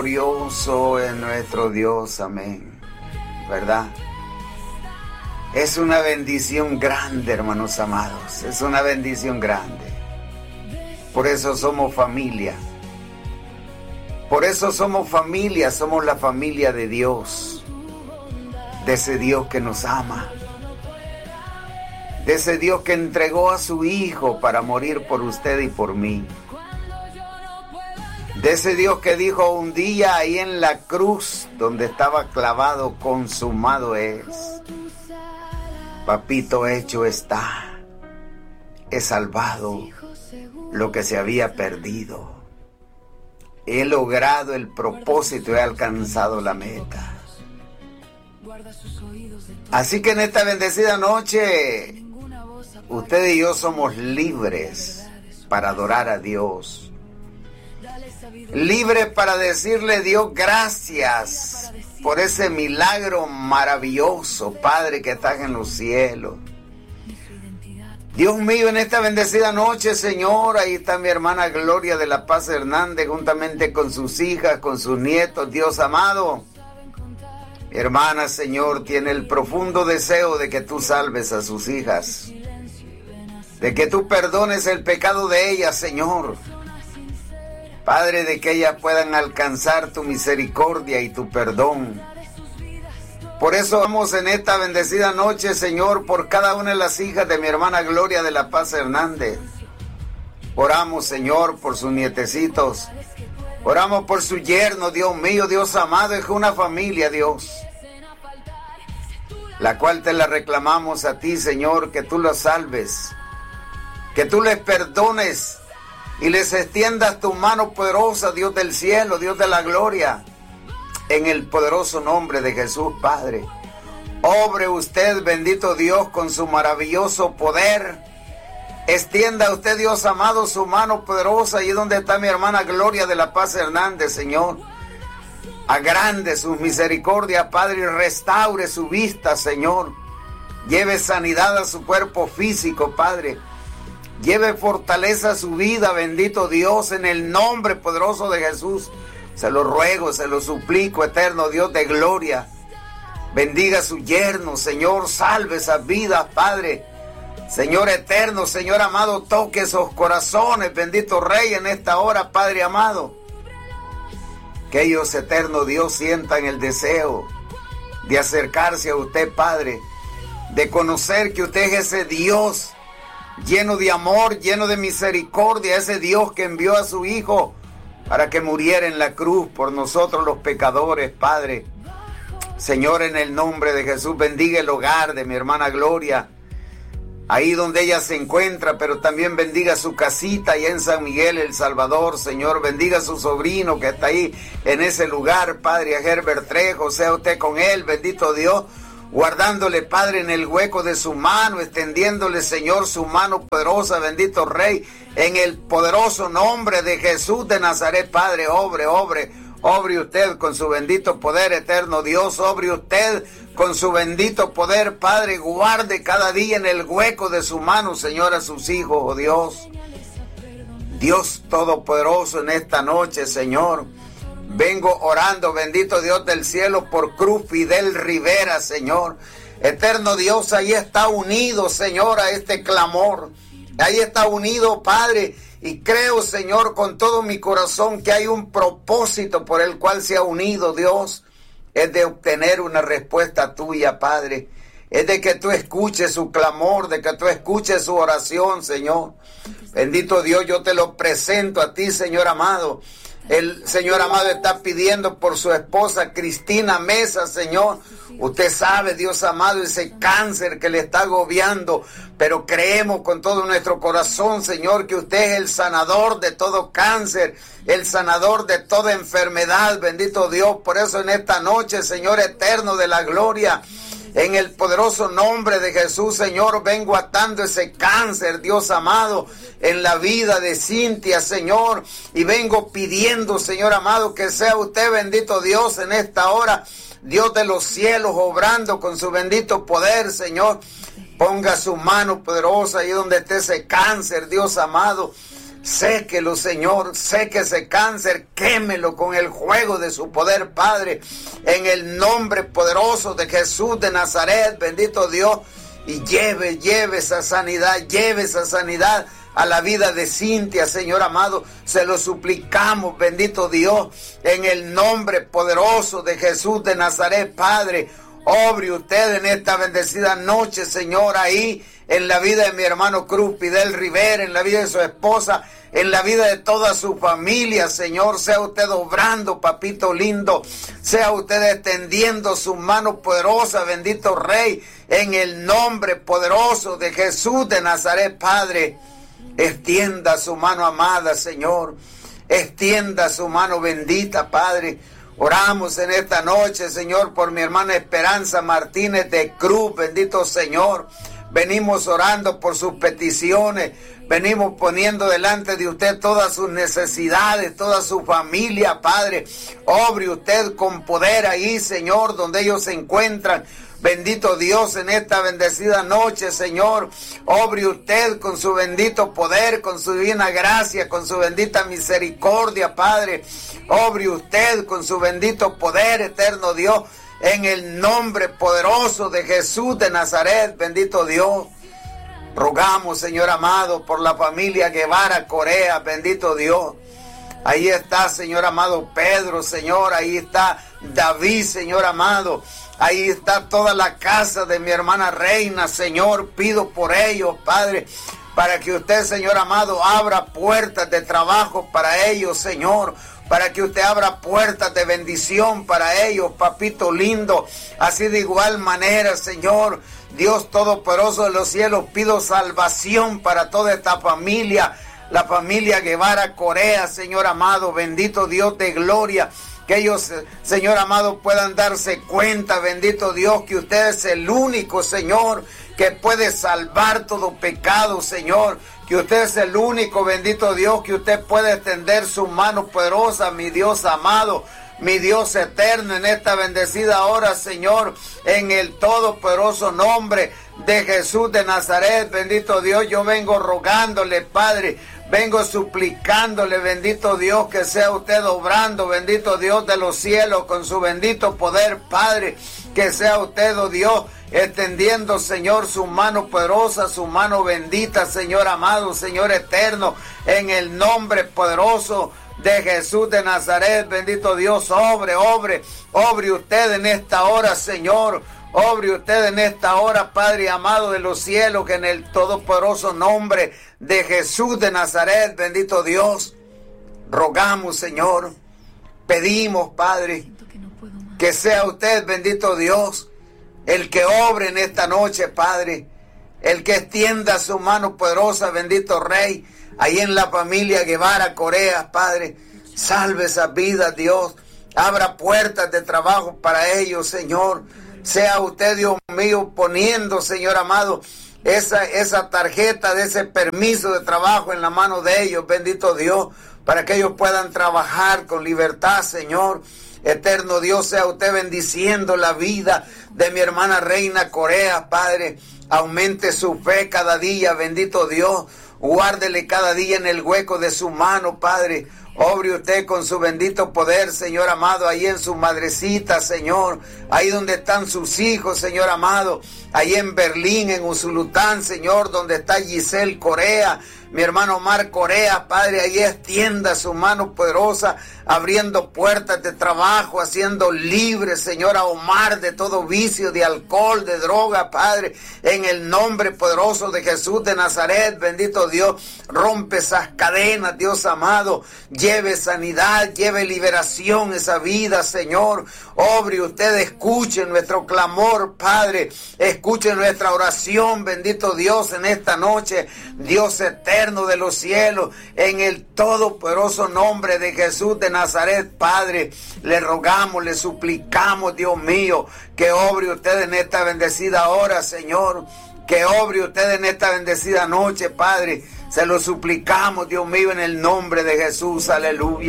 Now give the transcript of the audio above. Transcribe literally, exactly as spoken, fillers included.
Glorioso es nuestro Dios, amén. ¿Verdad? Es una bendición grande, hermanos amados. Es una bendición grande. Por eso somos familia. Por eso somos familia, somos la familia de Dios. De ese Dios que nos ama. De ese Dios que entregó a su Hijo para morir por usted y por mí. De ese Dios que dijo un día ahí en la cruz, donde estaba clavado, consumado es. Papito, hecho está. He salvado lo que se había perdido. He logrado el propósito, he alcanzado la meta. Así que en esta bendecida noche, usted y yo somos libres para adorar a Dios. Libre para decirle, Dios, gracias por ese milagro maravilloso, Padre, que estás en los cielos. Dios mío, en esta bendecida noche, Señor, ahí está mi hermana Gloria de la Paz Hernández, juntamente con sus hijas, con sus nietos, Dios amado. Mi hermana, Señor, tiene el profundo deseo de que tú salves a sus hijas, de que tú perdones el pecado de ellas, Señor. Padre, de que ellas puedan alcanzar tu misericordia y tu perdón. Por eso vamos en esta bendecida noche, Señor, por cada una de las hijas de mi hermana Gloria de la Paz Hernández. Oramos, Señor, por sus nietecitos. Oramos por su yerno, Dios mío, Dios amado, es una familia, Dios, la cual te la reclamamos a ti, Señor, que tú los salves, que tú les perdones y les extiendas tu mano poderosa, Dios del cielo, Dios de la gloria, en el poderoso nombre de Jesús, Padre. Obre usted, bendito Dios, con su maravilloso poder. Extienda usted, Dios amado, su mano poderosa allí donde está mi hermana Gloria de la Paz Hernández, Señor. Agrande sus misericordias, Padre, y restaure su vista, Señor. Lleve sanidad a su cuerpo físico, Padre. Lleve fortaleza a su vida, bendito Dios, en el nombre poderoso de Jesús. Se lo ruego, se lo suplico, eterno Dios de gloria. Bendiga a su yerno, Señor, salve esas vidas, Padre. Señor eterno, Señor amado, toque esos corazones, bendito Rey, en esta hora, Padre amado. Que ellos, eterno Dios, sientan el deseo de acercarse a usted, Padre, de conocer que usted es ese Dios lleno de amor, lleno de misericordia, ese Dios que envió a su Hijo para que muriera en la cruz por nosotros los pecadores, Padre. Señor, en el nombre de Jesús, bendiga el hogar de mi hermana Gloria, ahí donde ella se encuentra, pero también bendiga su casita allá en San Miguel, El Salvador, Señor. Bendiga a su sobrino que está ahí en ese lugar, Padre, a Herbert Trejo, sea usted con él, bendito Dios, guardándole, Padre, en el hueco de su mano, extendiéndole, Señor, su mano poderosa, bendito Rey, en el poderoso nombre de Jesús de Nazaret, Padre. Obre, obre, obre usted con su bendito poder, eterno Dios, obre usted con su bendito poder, Padre. Guarde cada día en el hueco de su mano, Señor, a sus hijos, oh Dios. Dios todopoderoso, en esta noche, Señor, vengo orando, bendito Dios del cielo, por Cruz Fidel Rivera, Señor. Eterno Dios, ahí está unido, Señor, a este clamor. Ahí está unido, Padre, y creo, Señor, con todo mi corazón que hay un propósito por el cual se ha unido, Dios. Es de obtener una respuesta tuya, Padre. Es de que tú escuches su clamor, de que tú escuches su oración, Señor. Bendito Dios, yo te lo presento a ti, Señor amado. El Señor amado está pidiendo por su esposa Cristina Mesa, Señor. Usted sabe, Dios amado, ese cáncer que le está agobiando, pero creemos con todo nuestro corazón, Señor, que usted es el sanador de todo cáncer, el sanador de toda enfermedad, bendito Dios. Por eso en esta noche, Señor eterno de la gloria, en el poderoso nombre de Jesús, Señor, vengo atando ese cáncer, Dios amado, en la vida de Cintia, Señor, y vengo pidiendo, Señor amado, que sea usted, bendito Dios, en esta hora, Dios de los cielos, obrando con su bendito poder, Señor. Ponga su mano poderosa ahí donde esté ese cáncer, Dios amado. Séquelo, Señor, séque ese cáncer, quémelo con el fuego de su poder, Padre, en el nombre poderoso de Jesús de Nazaret, bendito Dios, y lleve, lleve esa sanidad, lleve esa sanidad a la vida de Cintia, Señor amado, se lo suplicamos, bendito Dios, en el nombre poderoso de Jesús de Nazaret, Padre. Obre usted en esta bendecida noche, Señor, ahí en la vida de mi hermano Cruz Pidel Rivera, en la vida de su esposa, en la vida de toda su familia, Señor. Sea usted obrando, papito lindo, sea usted extendiendo su mano poderosa, bendito Rey, en el nombre poderoso de Jesús de Nazaret, Padre. Extienda su mano amada, Señor, extienda su mano bendita, Padre. Oramos en esta noche, Señor, por mi hermana Esperanza Martínez de Cruz, bendito Señor. Venimos orando por sus peticiones, venimos poniendo delante de usted todas sus necesidades, toda su familia, Padre. Obre usted con poder ahí, Señor, donde ellos se encuentran. Bendito Dios, en esta bendecida noche, Señor, obre usted con su bendito poder, con su divina gracia, con su bendita misericordia, Padre. Obre usted con su bendito poder, eterno Dios, en el nombre poderoso de Jesús de Nazaret, bendito Dios. Rogamos, Señor amado, por la familia Guevara Corea, bendito Dios. Ahí está, Señor amado, Pedro, Señor, ahí está David, Señor amado. Ahí está toda la casa de mi hermana Reina, Señor. Pido por ellos, Padre, para que usted, Señor amado, abra puertas de trabajo para ellos, Señor. Para que usted abra puertas de bendición para ellos, papito lindo. Así de igual manera, Señor, Dios Todopoderoso de los cielos, pido salvación para toda esta familia. La familia Guevara Corea, Señor amado, bendito Dios de gloria. Que ellos, Señor amado, puedan darse cuenta, bendito Dios, que usted es el único, Señor, que puede salvar todo pecado, Señor. Que usted es el único, bendito Dios, que usted puede extender su mano poderosa, mi Dios amado, mi Dios eterno, en esta bendecida hora, Señor, en el todopoderoso nombre de Jesús de Nazaret, bendito Dios. Yo vengo rogándole, Padre, vengo suplicándole, bendito Dios, que sea usted obrando, bendito Dios de los cielos, con su bendito poder, Padre, que sea usted, oh Dios, extendiendo, Señor, su mano poderosa, su mano bendita, Señor amado, Señor eterno, en el nombre poderoso de Jesús de Nazaret, bendito Dios, obre, obre, obre usted en esta hora, Señor. Obre usted en esta hora, Padre amado de los cielos, que en el todopoderoso nombre de Jesús de Nazaret, bendito Dios, rogamos, Señor, pedimos, Padre, que sea usted, bendito Dios, el que obre en esta noche, Padre, el que extienda su mano poderosa, bendito Rey, ahí en la familia Guevara Corea, Padre, salve esas vidas, Dios, abra puertas de trabajo para ellos, Señor. Sea usted, Dios mío, poniendo, Señor amado, esa, esa tarjeta de ese permiso de trabajo en la mano de ellos, bendito Dios, para que ellos puedan trabajar con libertad, Señor. Eterno Dios, sea usted bendiciendo la vida de mi hermana Reina Corea, Padre. Aumente su fe cada día, bendito Dios. Guárdele cada día en el hueco de su mano, Padre. Obre usted con su bendito poder, Señor amado, ahí en su madrecita, Señor, ahí donde están sus hijos, Señor amado, ahí en Berlín, en Usulután, Señor, donde está Giselle Corea, mi hermano Omar Corea, Padre, ahí extienda su mano poderosa, abriendo puertas de trabajo, haciendo libre, Señor, a Omar de todo vicio, de alcohol, de droga, Padre, en el nombre poderoso de Jesús de Nazaret, bendito Dios, rompe esas cadenas, Dios amado, lleve sanidad, lleve liberación esa vida, Señor. Obre usted, escuche nuestro clamor, Padre, escuche nuestra oración, bendito Dios, en esta noche, Dios eterno de los cielos, en el todopoderoso nombre de Jesús de Nazaret, Padre, le rogamos, le suplicamos, Dios mío, que obre usted en esta bendecida hora, Señor, que obre usted en esta bendecida noche, Padre, se lo suplicamos, Dios mío, en el nombre de Jesús, aleluya.